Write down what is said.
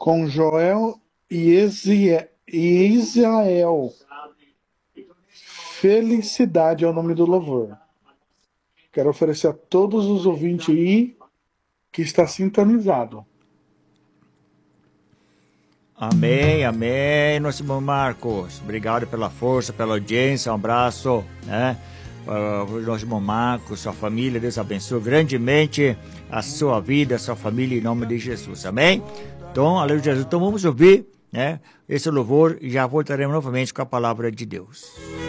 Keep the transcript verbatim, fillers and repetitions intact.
com Joel e Ezie- e Israel. Felicidade é o nome do louvor. Quero oferecer a todos os ouvintes aí que está sintonizado. Amém, amém, nosso irmão Marcos. Obrigado pela força, pela audiência. Um abraço, né? Para o nosso irmão Marcos, sua família. Deus abençoe grandemente a sua vida, a sua família, em nome de Jesus. Amém? Então, aleluia, Jesus. Então vamos ouvir, né, esse louvor e já voltaremos novamente com a palavra de Deus.